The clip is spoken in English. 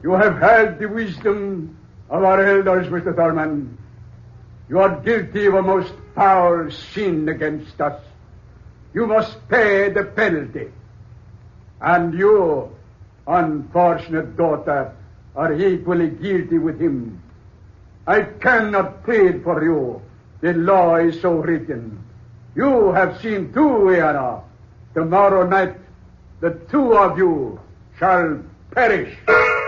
You have had the wisdom of our elders, Mr. Thurman. You are guilty of a most foul sin against us. You must pay the penalty. And you, unfortunate daughter, are equally guilty with him. I cannot plead for you. The law is so written. You have seen too, Iana. Tomorrow night, the two of you shall perish.